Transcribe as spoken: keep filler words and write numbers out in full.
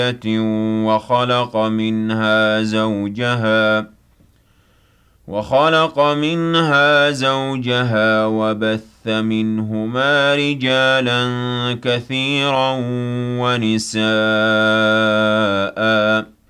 وخلق منها زوجها وخلق منها زوجها وبث منهما رجالا كثيرا ونساء